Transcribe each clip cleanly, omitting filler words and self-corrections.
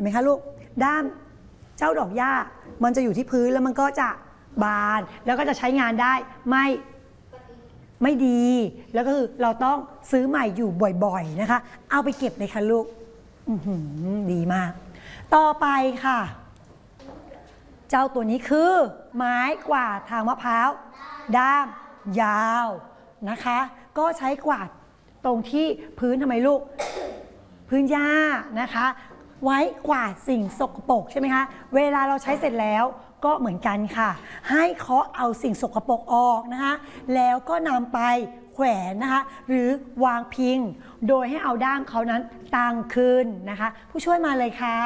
เห็นไหมคะลูกด้ามเจ้าดอกหญ้ามันจะอยู่ที่พื้นแล้วมันก็จะบานแล้วก็จะใช้งานได้ไม่ดีแล้วก็คือเราต้องซื้อใหม่อยู่บ่อยๆนะคะเอาไปเก็บเลยค่ะลูกดีมากต่อไปค่ะเจ้าตัวนี้คือไม้กวาดทางมะพร้าวด้ามยาวนะคะก็ใช้กวาดตรงที่พื้นทำไมลูกพื้นหญ้านะคะไว้กวาดสิ่งสกปรกใช่ไหมคะเวลาเราใช้เสร็จแล้วก็เหมือนกันค่ะให้เคาะเอาสิ่งสกปรกออกนะคะแล้วก็นำไปแขวนนะคะหรือวางพิงโดยให้เอาด้ามเขานั้นตั้งขึ้นนะคะผู้ช่วยมาเลยค่ะ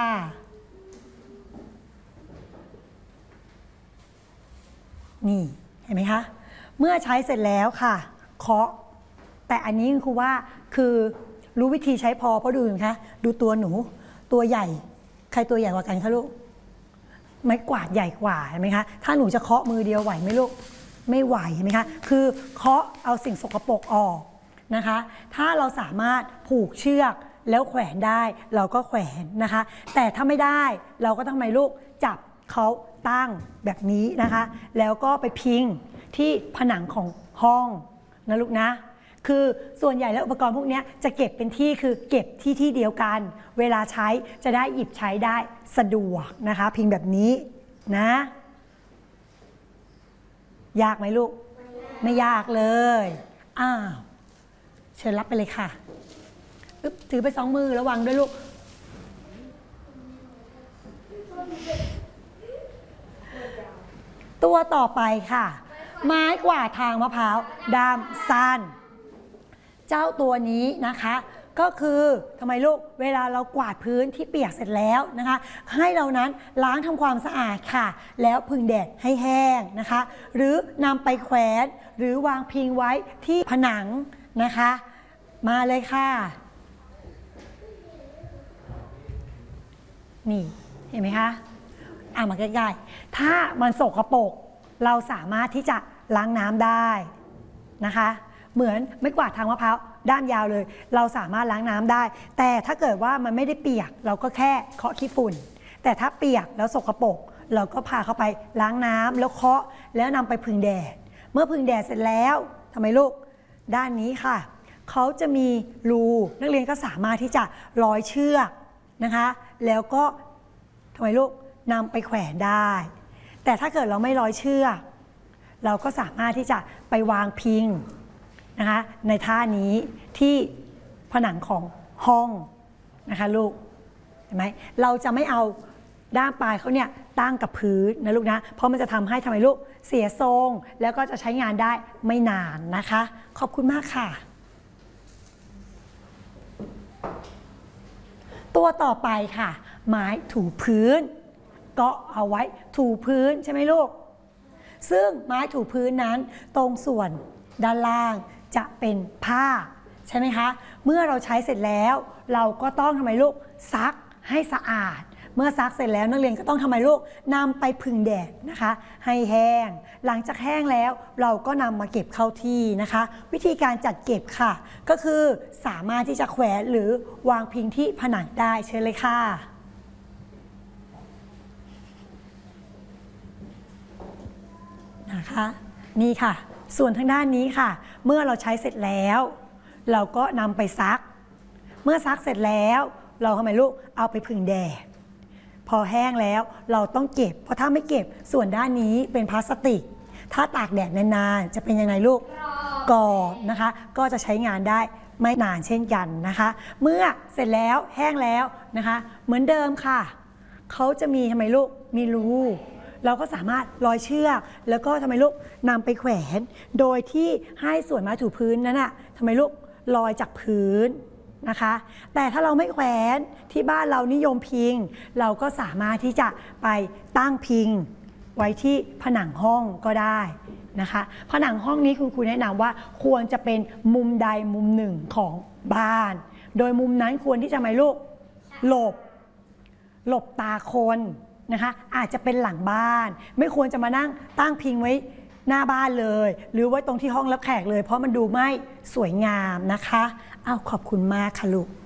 นี่เห็นไหมคะเมื่อใช้เสร็จแล้วค่ะเคาะแต่อันนี้คือว่าคือรู้วิธีใช้พอเพราะดูนะคะดูตัวหนูตัวใหญ่ใครตัวใหญ่กว่ากันคะลูกไม้กวาดใหญ่กว่าเห็นไหมคะถ้าหนูจะเคาะมือเดียวไหวไหมลูกไม่ไหวเห็นไหมคะคือเคาะเอาสิ่งสกปรกออกนะคะถ้าเราสามารถผูกเชือกแล้วแขวนได้เราก็แขวนนะคะแต่ถ้าไม่ได้เราก็ต้องทำไมลูกจับเขาตั้งแบบนี้นะคะแล้วก็ไปพิงที่ผนังของห้องนะลูกนะคือส่วนใหญ่แล้วอุปกรณ์พวกนี้จะเก็บเป็นที่คือเก็บที่เดียวกันเวลาใช้จะได้หยิบใช้ได้สะดวกนะคะพิงแบบนี้นะยากไหมลูกไม่ยากเลยเชิญรับไปเลยค่ะถือไป2 มือระวังด้วยลูกตัวต่อไปค่ะไม้กวาดทางมะพร้าวด้ามสั้นเจ้าตัวนี้นะคะก็คือทำไมลูกเวลาเรากวาดพื้นที่เปียกเสร็จแล้วนะคะให้เรานั้นล้างทำความสะอาดค่ะแล้วพึ่งแดดให้แห้งนะคะหรือนำไปแขวนหรือวางพิงไว้ที่ผนังนะคะมาเลยค่ะนี่เห็นไหมคะมาใกล้ๆถ้ามันสกปรกเราสามารถที่จะล้างน้ำได้นะคะเหมือนไม่กวาดทางมะพร้าวด้ามยาวเลยเราสามารถล้างน้ำได้แต่ถ้าเกิดว่ามันไม่ได้เปียกเราก็แค่เคาะขี้ฝุ่นแต่ถ้าเปียกแล้วสกปรกเราก็พาเข้าไปล้างน้ำแล้วเคาะแล้วนำไปพึ่งแดดเมื่อพึ่งแดดเสร็จแล้วทำไมลูกด้านนี้ค่ะเขาจะมีรูนักเรียนก็สามารถที่จะร้อยเชือกนะคะแล้วก็ทำไมลูกนำไปแขวนได้แต่ถ้าเกิดเราไม่ร้อยเชือกเราก็สามารถที่จะไปวางพิงนะคะในท่านี้ที่ผนังของห้องนะคะลูกเห็นไหมเราจะไม่เอาด้ามปลายเขาเนี่ยตั้งกับพื้นนะลูกนะเพราะมันจะทำให้ทำไมลูกเสียทรงแล้วก็จะใช้งานได้ไม่นานนะคะขอบคุณมากค่ะตัวต่อไปค่ะไม้ถูพื้นก็เอาไว้ถูพื้นใช่ไหมลูกซึ่งไม้ถูพื้นนั้นตรงส่วนด้านล่างจะเป็นผ้าใช่ไหมคะเมื่อเราใช้เสร็จแล้วเราก็ต้องทำไมลูกซักให้สะอาดเมื่อซักเสร็จแล้วนักเรียนก็ต้องทำไมลูกนำไปพึ่งแดดนะคะให้แห้งหลังจากแห้งแล้วเราก็นำมาเก็บเข้าที่นะคะวิธีการจัดเก็บค่ะก็คือสามารถที่จะแขวนหรือวางพิงที่ผนังได้เชิญเลยค่ะนะคะนี่ค่ะส่วนทางด้านนี้ค่ะเมื่อเราใช้เสร็จแล้วเราก็นำไปซักเมื่อซักเสร็จแล้วเราทำไมลูกเอาไปพึ่งแดดพอแห้งแล้วเราต้องเก็บเพราะถ้าไม่เก็บส่วนด้านนี้เป็นพลาสติกถ้าตากแดดนานๆจะเป็นยังไงลูกกรอบนะคะก็จะใช้งานได้ไม่นานเช่นกันนะคะเมื่อเสร็จแล้วแห้งแล้วนะคะเหมือนเดิมค่ะเขาจะมีทำไมลูกมีรูเราก็สามารถร้อยเชือกแล้วก็ทำไมลูกนำไปแขวนโดยที่ให้ส่วนไม้ถูพื้นนั้นน่ะทำไมลูกลอยจากพื้นนะคะแต่ถ้าเราไม่แขวนที่บ้านเรานิยมพิงเราก็สามารถที่จะไปตั้งพิงไว้ที่ผนังห้องก็ได้นะคะผนังห้องนี้คุณครูแนะนำว่าควรจะเป็นมุมใดมุมหนึ่งของบ้านโดยมุมนั้นควรที่จะไม่ลูกหลบตาคนนะคะอาจจะเป็นหลังบ้านไม่ควรจะมานั่งตั้งพิงไว้หน้าบ้านเลยหรือไว้ตรงที่ห้องรับแขกเลยเพราะมันดูไม่สวยงามนะคะขอบคุณมากค่ะลูก